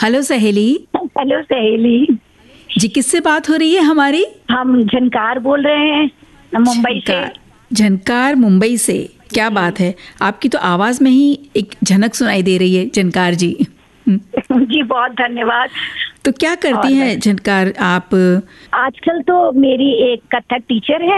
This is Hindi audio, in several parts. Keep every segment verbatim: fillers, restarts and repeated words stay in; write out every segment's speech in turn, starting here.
हेलो सहेली। हेलो सहेली जी, किससे बात हो रही है हमारी? हम झनकार बोल रहे हैं मुंबई से। झनकार मुंबई से, क्या बात है। आपकी तो आवाज में ही एक झनक सुनाई दे रही है झनकार जी। जी बहुत धन्यवाद। तो क्या करती हैं झनकार आप? आजकल तो मेरी एक कथक टीचर है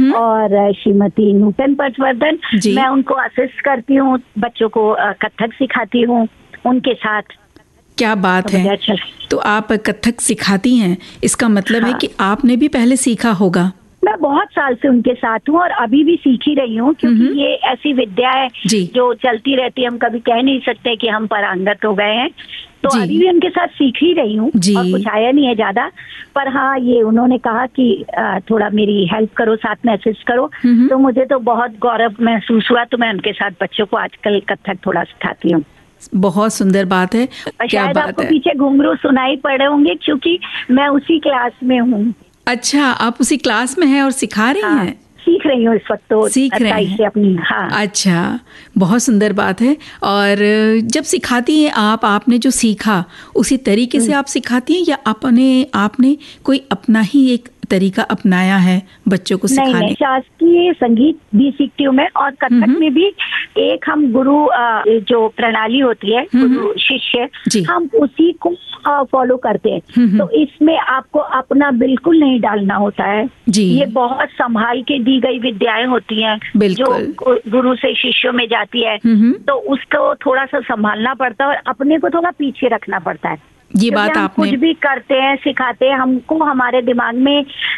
और श्रीमती नूतन पटवर्धन, मैं उनको असिस्ट करती हूँ, बच्चों को कथक सिखाती हूँ उनके साथ। क्या बात तो है। तो आप कथक सिखाती हैं, इसका मतलब हाँ। है कि आपने भी पहले सीखा होगा। मैं बहुत साल से उनके साथ हूँ और अभी भी सीख ही रही हूँ, क्योंकि ये ऐसी विद्या है जो चलती रहती है। हम कभी कह नहीं सकते कि हम पारंगत हो गए हैं, तो अभी भी उनके साथ सीख ही रही हूँ और कुछ आया नहीं है ज्यादा। पर हाँ, ये उन्होंने कहा कि थोड़ा मेरी हेल्प करो, साथ में असिस्ट करो, तो मुझे तो बहुत गौरव महसूस हुआ। तो मैं उनके साथ बच्चों को आजकल कथक थोड़ा सिखाती हूँ। बहुत सुंदर बात है। क्या शायद बात आपको है? पीछे घुंघरू सुनाई पड़े होंगे, क्योंकि मैं उसी क्लास में हूँ। अच्छा, आप उसी क्लास में हैं और सिखा रही हाँ, हैं? सीख रही हूँ इस वक्त तो, सीख रही हैं अपनी। हाँ। अच्छा, बहुत सुंदर बात है। और जब सिखाती हैं आप, आपने जो सीखा उसी तरीके से आप सिखाती हैं या अपने आपने कोई अपना ही एक तरीका अपनाया है बच्चों को सिखाने? नहीं, नहीं, शास्त्रीय संगीत भी सीखती हूँ मैं, और कथक में भी एक हम गुरु जो प्रणाली होती है, गुरु शिष्य, हम उसी को फॉलो करते हैं। तो इसमें आपको अपना बिल्कुल नहीं डालना होता है। ये बहुत संभाल के दी गई विद्याएं होती हैं जो गुरु से शिष्यों में जाती है, तो उसको थोड़ा सा संभालना पड़ता है और अपने को थोड़ा पीछे रखना पड़ता है। ये बात हम आपने कुछ भी करते हैं, सिखाते हैं, हमको हमारे दिमाग में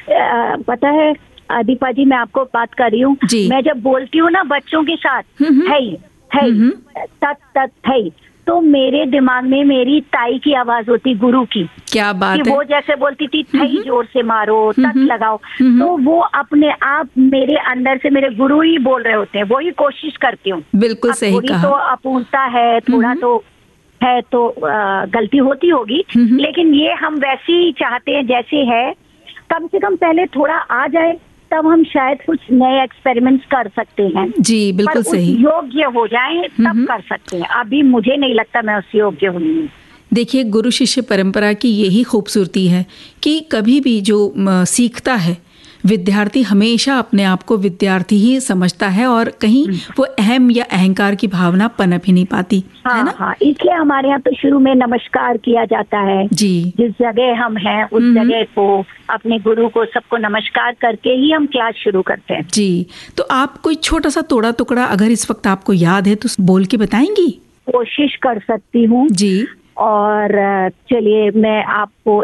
आ, पता है दीपा जी, मैं आपको बात कर रही हूँ, मैं जब बोलती हूँ ना बच्चों के साथ है है तत तत है, तो मेरे दिमाग में मेरी ताई की आवाज होती, गुरु की। क्या बात कि है? वो जैसे बोलती थी थई जोर से मारो, तत लगाओ, तो वो अपने आप मेरे अंदर से मेरे गुरु ही बोल रहे होते हैं। वो ही कोशिश करती हूँ। बिल्कुल सही कहा। तो अपूर्णता है, थोड़ा तो है, तो आ, गलती होती होगी, लेकिन ये हम वैसे ही चाहते हैं जैसे है। कम से कम पहले थोड़ा आ जाए, तब हम शायद कुछ नए एक्सपेरिमेंट्स कर सकते हैं। जी बिल्कुल सही। योग्य हो जाए तब कर सकते हैं। अभी मुझे नहीं लगता मैं उस योग्य हूँ। देखिए, गुरु शिष्य परंपरा की यही खूबसूरती है कि कभी भी जो सीखता है विद्यार्थी हमेशा अपने आप को विद्यार्थी ही समझता है और कहीं वो अहम या अहंकार की भावना पनप ही नहीं पाती। हाँ, है ना? हाँ, इसलिए हमारे यहाँ तो शुरू में नमस्कार किया जाता है। जी। जिस जगह हम हैं उस जगह को, अपने गुरु को, सबको नमस्कार करके ही हम क्लास शुरू करते हैं। जी। तो आप कोई छोटा सा तोड़ा टुकड़ा अगर इस वक्त आपको याद है तो बोल के बताएंगी? कोशिश कर सकती हूँ जी। और चलिए मैं आपको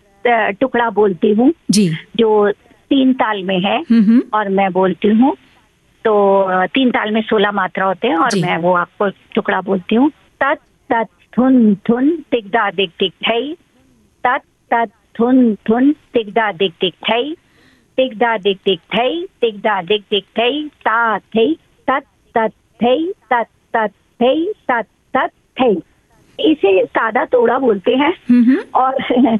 एक टुकड़ा बोलती हूँ जी, जो तीन ताल में है और मैं बोलती हूँ। तो तीन ताल में सोलह मात्रा होते हैं और मैं वो आपको टुकड़ा बोलती हूँ। तत तत थुन थुन तिगदा दिग दिग थई, तत तत थुन थुन तिगदा दिग दिग थई, तिगदा दिग दिग थई, तिगदा दिग दिग थई, ता थई, तत तत थई, तत तत थई, तत तत थई। इसे सादा तोड़ा बोलते हैं। और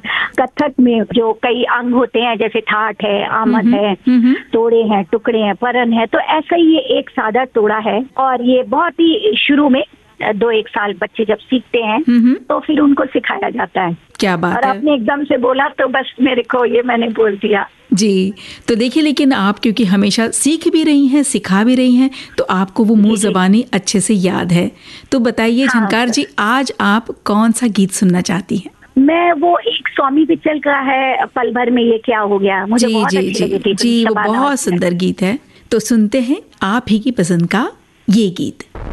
कथक में जो कई अंग होते हैं, जैसे ठाठ है, आमद है, तोड़े हैं, टुकड़े हैं, परन है, तो ऐसा ही ये एक सादा तोड़ा है। और ये बहुत ही शुरू में दो एक साल बच्चे जब सीखते हैं तो फिर उनको सिखाया जाता है। क्या बात और है। आपने एकदम से बोला तो बस मेरे को ये मैंने बोल दिया जी। तो देखिए, लेकिन आप क्योंकि हमेशा सीख भी रही हैं, सिखा भी रही हैं, तो आपको वो मुंह ज़बानी अच्छे से याद है। तो बताइए हाँ, झनकार जी, आज आप कौन सा गीत सुनना चाहती हैं? मैं वो एक स्वामी पिचल का है, पल भर में ये क्या हो गया, मुझे जी, बहुत जी, अच्छी लगी थी। जी, वो बहुत सुंदर गीत है। तो सुनते हैं आप ही की पसंद का ये गीत।